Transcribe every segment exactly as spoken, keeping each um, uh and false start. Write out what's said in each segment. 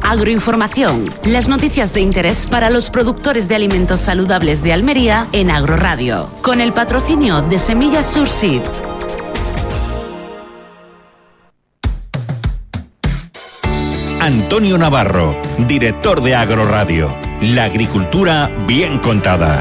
Agroinformación, las noticias de interés para los productores de alimentos saludables de Almería en Agroradio, con el patrocinio de Semillas Surseed. Antonio Navarro, director de Agroradio. La agricultura bien contada.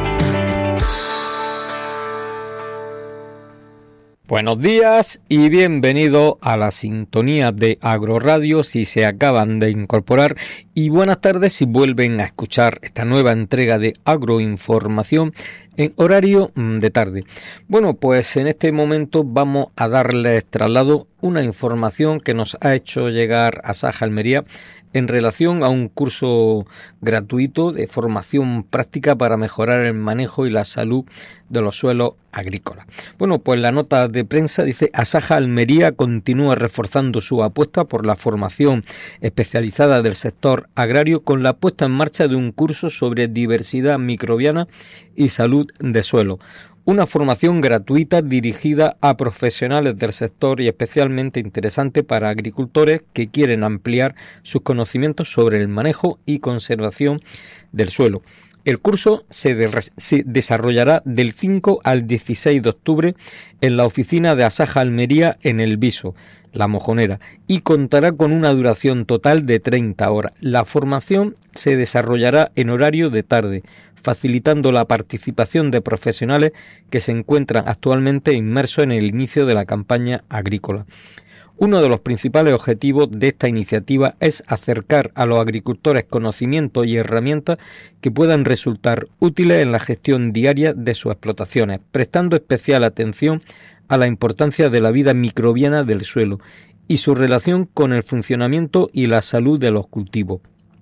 Buenos días y bienvenido a la sintonía de Agroradio si se acaban de incorporar, y buenas tardes si vuelven a escuchar esta nueva entrega de Agroinformación en horario de tarde. Bueno, pues en este momento vamos a darles traslado una información que nos ha hecho llegar Asaja Almería en relación a un curso gratuito de formación práctica para mejorar el manejo y la salud de los suelos agrícolas. Bueno, pues la nota de prensa dice: Asaja Almería continúa reforzando su apuesta por la formación especializada del sector agrario con la puesta en marcha de un curso sobre diversidad microbiana y salud de suelo. Una formación gratuita dirigida a profesionales del sector y especialmente interesante para agricultores que quieren ampliar sus conocimientos sobre el manejo y conservación del suelo. El curso se, de, se desarrollará del cinco al dieciséis de octubre en la oficina de Asaja Almería en El Viso, La Mojonera, y contará con una duración total de treinta horas. La formación se desarrollará en horario de tarde, facilitando la participación de profesionales que se encuentran actualmente inmersos en el inicio de la campaña agrícola. Uno de los principales objetivos de esta iniciativa es acercar a los agricultores conocimientos y herramientas que puedan resultar útiles en la gestión diaria de sus explotaciones, prestando especial atención a la importancia de la vida microbiana del suelo y su relación con el funcionamiento y la salud de los cultivos.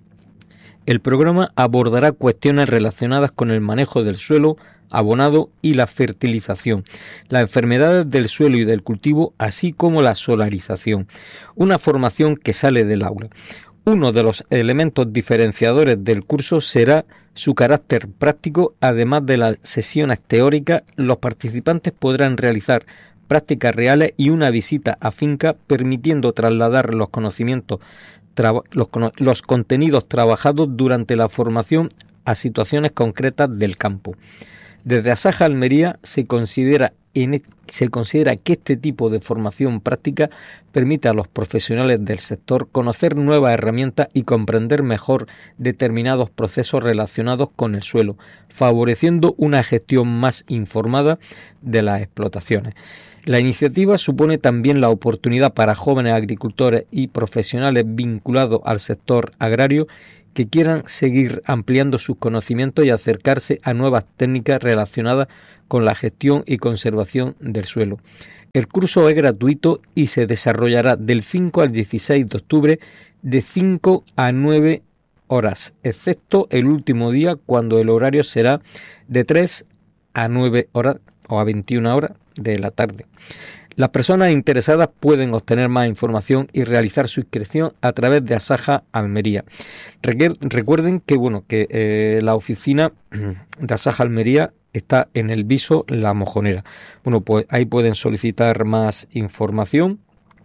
El programa abordará cuestiones relacionadas con el manejo del suelo, abonado y la fertilización, las enfermedades del suelo y del cultivo, así como la solarización. Una formación que sale del aula. Uno de los elementos diferenciadores del curso será su carácter práctico. Además de las sesiones teóricas, los participantes podrán realizar prácticas reales y una visita a finca, permitiendo trasladar los conocimientos Traba, los, los contenidos trabajados durante la formación a situaciones concretas del campo. Desde Asaja Almería se considera, en, se considera que este tipo de formación práctica permite a los profesionales del sector conocer nuevas herramientas y comprender mejor determinados procesos relacionados con el suelo, favoreciendo una gestión más informada de las explotaciones. La iniciativa supone también la oportunidad para jóvenes agricultores y profesionales vinculados al sector agrario que quieran seguir ampliando sus conocimientos y acercarse a nuevas técnicas relacionadas con la gestión y conservación del suelo. El curso es gratuito y se desarrollará del cinco al dieciséis de octubre de cinco a nueve horas, excepto el último día, cuando el horario será de tres a nueve horas o a veintiuna horas de la tarde. Las personas interesadas pueden obtener más información y realizar su inscripción a través de Asaja Almería. Recuerden que bueno que eh, la oficina de Asaja Almería está en El Viso, La Mojonera. Bueno, pues ahí pueden solicitar más información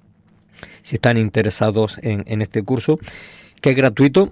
si están interesados en, en este curso, que es gratuito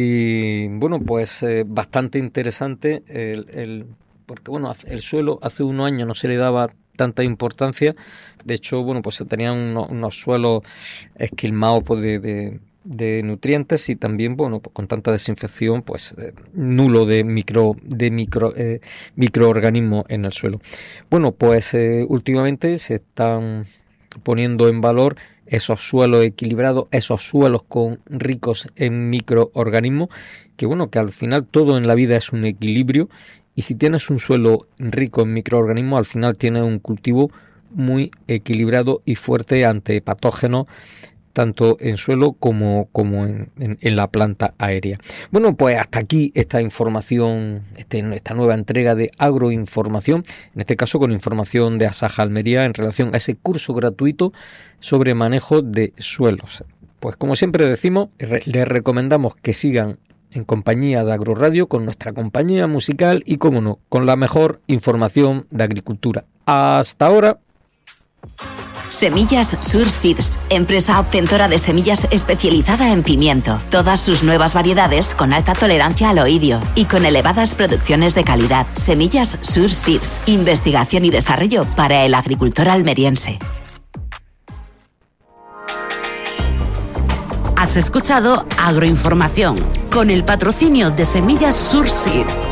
y bueno, pues eh, bastante interesante el, el porque bueno, el suelo hace unos años no se le daba tanta importancia. De hecho, bueno, pues se tenían unos, unos suelos esquilmados pues, de, de, de nutrientes y también, bueno, pues con tanta desinfección, pues eh, nulo de micro de micro eh, microorganismos en el suelo. Bueno, pues eh, últimamente se están poniendo en valor esos suelos equilibrados, esos suelos con ricos en microorganismos, que bueno, que al final todo en la vida es un equilibrio. Y si tienes un suelo rico en microorganismos, al final tienes un cultivo muy equilibrado y fuerte ante patógenos, tanto en suelo como, como en, en, en la planta aérea. Bueno, pues hasta aquí esta información, este, esta nueva entrega de Agroinformación, en este caso con información de Asaja Almería en relación a ese curso gratuito sobre manejo de suelos. Pues como siempre decimos, les recomendamos que sigan en compañía de Agroradio, con nuestra compañía musical y, como no, con la mejor información de agricultura. Hasta ahora. Semillas Sur Seeds, empresa obtentora de semillas especializada en pimiento. Todas sus nuevas variedades con alta tolerancia al oidio y con elevadas producciones de calidad. Semillas Sur Seeds, investigación y desarrollo para el agricultor almeriense. Has escuchado Agroinformación con el patrocinio de Semillas Sur Seed.